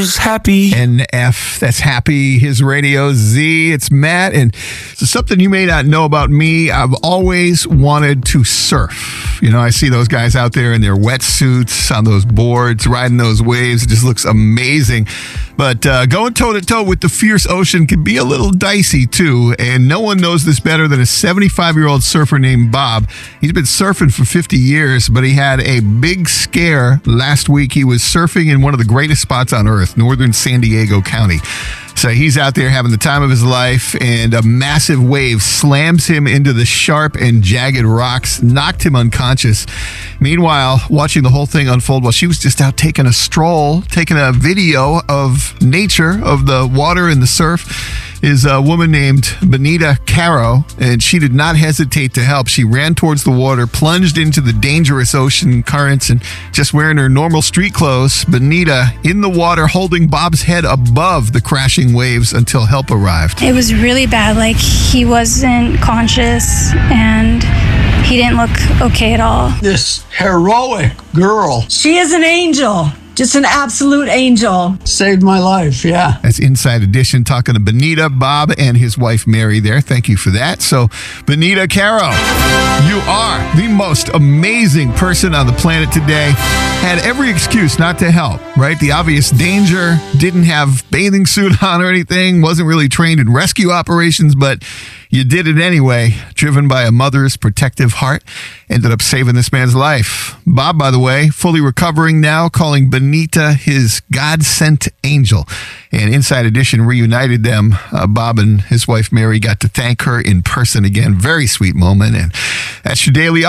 Happy. NF, that's Happy, his Radio Z. It's Matt, and so something you may not know about me, I've always wanted to surf. You know, I see those guys out there in their wetsuits on those boards, riding those waves. It just looks amazing. But going toe-to-toe with the fierce ocean can be a little dicey, too. And no one knows this better than a 75-year-old surfer named Bob. He's been surfing for 50 years, but he had a big scare last week. He was surfing in one of the greatest spots on earth, northern San Diego County. So he's out there having the time of his life, and a massive wave slams him into the sharp and jagged rocks, knocked him unconscious. Meanwhile, watching the whole thing unfold while she was just out taking a stroll, taking a video of nature, of the water and the surf, is a woman named Benita Caro, and she did not hesitate to help. She ran towards the water, plunged into the dangerous ocean currents, and just wearing her normal street clothes, Benita in the water holding Bob's head above the crashing waves until help arrived. It was really bad. Like, he wasn't conscious and he didn't look okay at all. This heroic girl. She is an angel. Just an absolute angel. Saved my life, yeah. That's Inside Edition, talking to Benita, Bob, and his wife Mary there. Thank you for that. So, Benita Caro, you are the most amazing person on the planet today. Had every excuse not to help, right? The obvious danger, didn't have bathing suit on or anything, wasn't really trained in rescue operations, but you did it anyway, driven by a mother's protective heart. Ended up saving this man's life. Bob, by the way, fully recovering now, calling Benita his God-sent angel. And Inside Edition reunited them. Bob and his wife Mary got to thank her in person again. Very sweet moment. And that's your daily